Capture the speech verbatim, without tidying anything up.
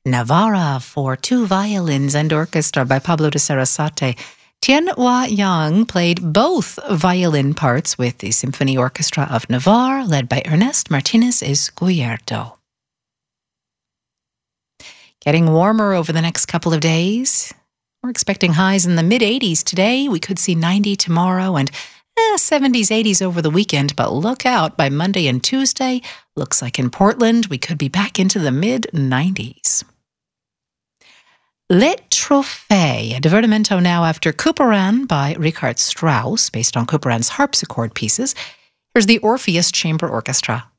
Navarra for two violins and orchestra by Pablo de Sarasate. Tien Hua Yang played both violin parts with the Symphony Orchestra of Navarre, led by Ernest Martinez Izquierdo. Getting warmer over the next couple of days. We're expecting highs in the mid eighties today. We could see ninety tomorrow and eh, seventies, eighties over the weekend. But look out, by Monday and Tuesday, looks like in Portland, we could be back into the mid nineties. Le Trophée, a divertimento now after Couperin by Richard Strauss, based on Couperin's harpsichord pieces. Here's the Orpheus Chamber Orchestra.